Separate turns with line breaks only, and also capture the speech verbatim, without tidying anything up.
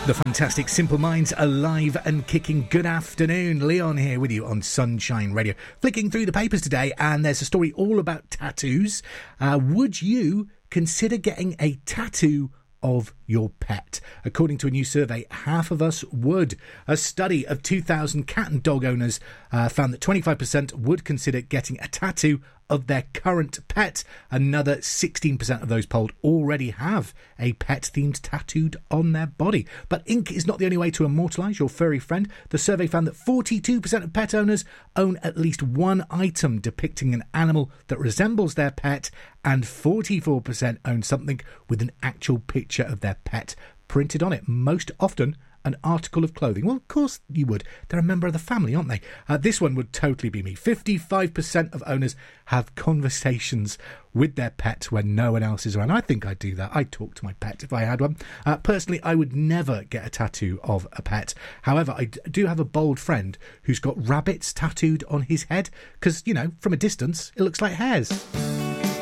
The fantastic Simple Minds, alive and kicking. Good afternoon, Leon here with you on Sunshine Radio. Flicking through the papers today, and there's a story all about tattoos. Uh, would you consider getting a tattoo of your pet? According to a new survey, half of us would. A study of two thousand cat and dog owners uh, found that twenty-five percent would consider getting a tattoo of their current pet. Another sixteen percent of those polled already have a pet themed tattooed on their body. But ink is not the only way to immortalise your furry friend. The survey found that forty-two percent of pet owners own at least one item depicting an animal that resembles their pet, and forty-four percent own something with an actual picture of their pet printed on it, most often an article of clothing. Well, of course you would. They're a member of the family, aren't they? Uh, this one would totally be me. fifty-five percent of owners have conversations with their pet when no one else is around. I think I'd do that. I'd talk to my pet if I had one. Uh, personally, I would never get a tattoo of a pet. However, I d- do have a bold friend who's got rabbits tattooed on his head because, you know, from a distance, it looks like hairs.